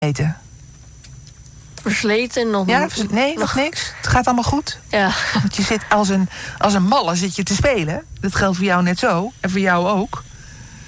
eten? Versleten nog Ja, niet. nee, nog niks. Het gaat allemaal goed. Ja. Want je zit als een malle zit je te spelen. Dat geldt voor jou net zo. En voor jou ook.